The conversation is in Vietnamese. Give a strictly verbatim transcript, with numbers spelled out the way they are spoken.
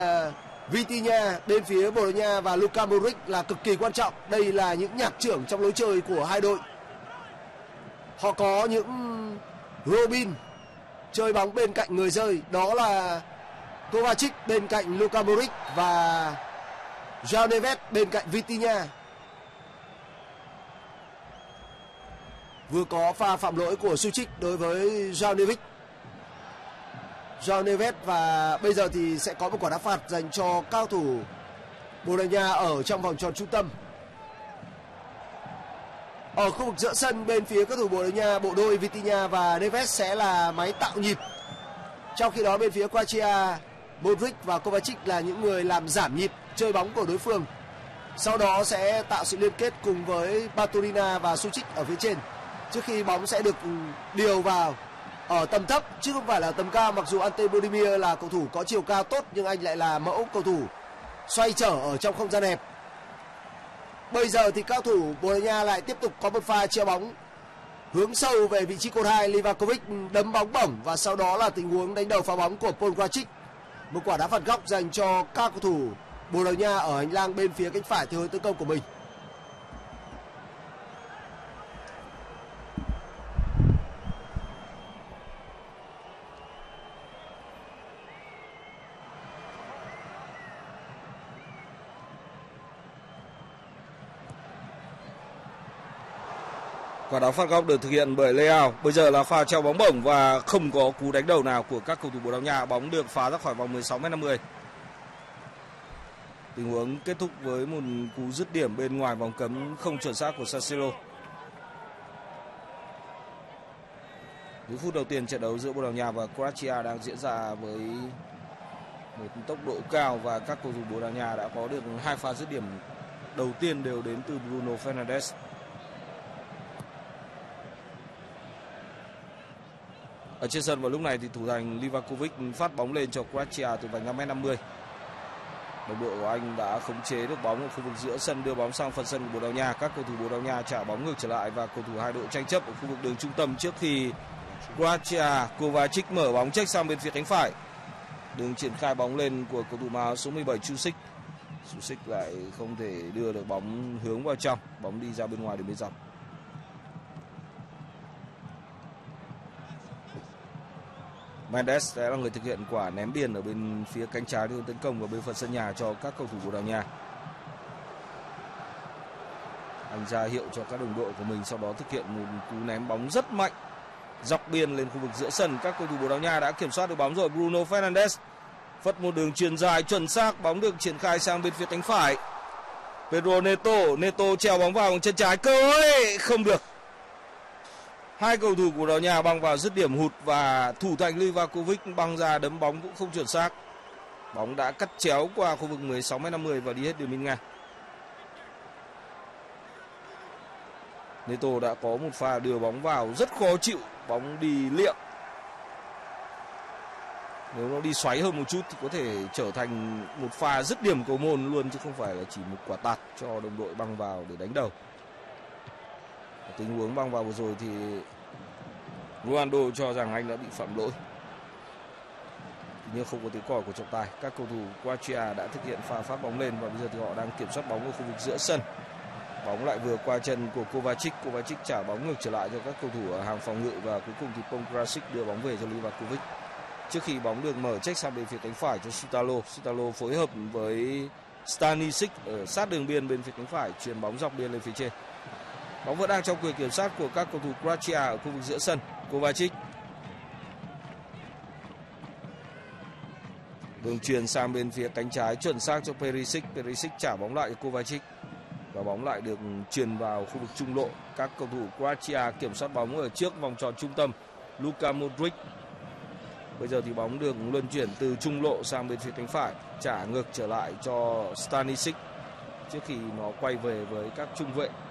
Vitinha bên phía Bồ Đào Nha và Luka Modric là cực kỳ quan trọng. Đây là những nhạc trưởng trong lối chơi của hai đội. Họ có những Robin chơi bóng bên cạnh người rơi, đó là Kovacic bên cạnh Luka Modric và João Neves bên cạnh Vitinha. Vừa có pha phạm lỗi của Suchik đối với João Neves. João Neves và bây giờ thì sẽ có một quả đá phạt dành cho cao thủ Bồ Đào Nha ở trong vòng tròn trung tâm. Ở khu vực giữa sân bên phía các thủ Bồ Đào Nha, bộ đôi Vitinha và Neves sẽ là máy tạo nhịp. Trong khi đó bên phía Croatia, Modric và Kovacic là những người làm giảm nhịp chơi bóng của đối phương. Sau đó sẽ tạo sự liên kết cùng với Baturina và Suchik ở phía trên, trước khi bóng sẽ được điều vào ở tầm thấp chứ không phải là tầm cao. Mặc dù Ante Budimir là cầu thủ có chiều cao tốt, nhưng anh lại là mẫu cầu thủ xoay trở ở trong không gian hẹp. Bây giờ thì cao thủ Bồ Đào Nha lại tiếp tục có một pha treo bóng hướng sâu về vị trí cột hai. Livakovic đấm bóng bổng và sau đó là tình huống đánh đầu phá bóng của Paul Kovacic. Một quả đá phạt góc dành cho các cầu thủ Bồ Đào Nha ở hành lang bên phía cánh phải theo hướng tấn công của mình. Quả đá phạt góc được thực hiện bởi Leao. Bây giờ là pha treo bóng bổng và không có cú đánh đầu nào của các cầu thủ Bồ Đào Nha. Bóng được phá ra khỏi vòng mười sáu mét năm mươi. Tình huống kết thúc với một cú dứt điểm bên ngoài vòng cấm không chuẩn xác của San Siro. Những phút đầu tiên trận đấu giữa Bồ Đào Nha và Croatia đang diễn ra với một tốc độ cao và các cầu thủ Bồ Đào Nha đã có được hai pha dứt điểm đầu tiên đều đến từ Bruno Fernandes. Ở trên sân vào lúc này thì thủ thành Livakovic phát bóng lên cho Croatia từ vạch năm mét năm mươi. Đồng đội của anh đã khống chế được bóng ở khu vực giữa sân, đưa bóng sang phần sân của Bồ Đào Nha. Các cầu thủ Bồ Đào Nha trả bóng ngược trở lại và cầu thủ hai đội tranh chấp ở khu vực đường trung tâm trước khi Croatia. Kovacic mở bóng check sang bên phía cánh phải. Đường triển khai bóng lên của cầu thủ áo số mười bảy Suchik. Suchik lại không thể đưa được bóng hướng vào trong, bóng đi ra bên ngoài đường biên dọc. Mendes sẽ là người thực hiện quả ném biên ở bên phía cánh trái hướng tấn công và bên phần sân nhà cho các cầu thủ Bồ Đào Nha. Anh ra hiệu cho các đồng đội của mình, sau đó thực hiện một cú ném bóng rất mạnh dọc biên lên khu vực giữa sân. Các cầu thủ Bồ Đào Nha đã kiểm soát được bóng rồi. Bruno Fernandes phất một đường chuyền dài chuẩn xác, bóng được triển khai sang bên phía cánh phải. Pedro Neto, Neto treo bóng vào chân trái, cơ hội không được. Hai cầu thủ của Bồ Đào Nha băng vào dứt điểm hụt và thủ thành Livakovic băng ra đấm bóng cũng không chuẩn xác. Bóng đã cắt chéo qua khu vực mười sáu mét năm mươi và đi hết đường biên ngang. Neto đã có một pha đưa bóng vào rất khó chịu, bóng đi liệng. Nếu nó đi xoáy hơn một chút thì có thể trở thành một pha dứt điểm cầu môn luôn, chứ không phải là chỉ một quả tạt cho đồng đội băng vào để đánh đầu. Tình huống băng vào vừa rồi thì Ronaldo cho rằng anh đã bị phạm lỗi, nhưng không có tiếng còi của trọng tài. Các cầu thủ Croatia đã thực hiện pha phát bóng lên và bây giờ thì họ đang kiểm soát bóng ở khu vực giữa sân. Bóng lại vừa qua chân của Kovacic. Kovacic trả bóng ngược trở lại cho các cầu thủ ở hàng phòng ngự và cuối cùng thì Pongracic đưa bóng về cho Livakovic. Trước khi bóng được mở check sang bên phía cánh phải cho Sutalo. Sutalo phối hợp với Stanisic ở sát đường biên bên phía cánh phải, chuyền bóng dọc biên lên phía trên. Bóng vẫn đang trong quyền kiểm soát của các cầu thủ Croatia ở khu vực giữa sân. Kovacic đường chuyền sang bên phía cánh trái chuẩn xác cho Perisic. Perisic trả bóng lại cho Kovacic và bóng lại được chuyền vào khu vực trung lộ. Các cầu thủ Croatia kiểm soát bóng ở trước vòng tròn trung tâm. Luka Modric. Bây giờ thì bóng được luân chuyển từ trung lộ sang bên phía cánh phải, trả ngược trở lại cho Stanisic trước khi nó quay về với các trung vệ.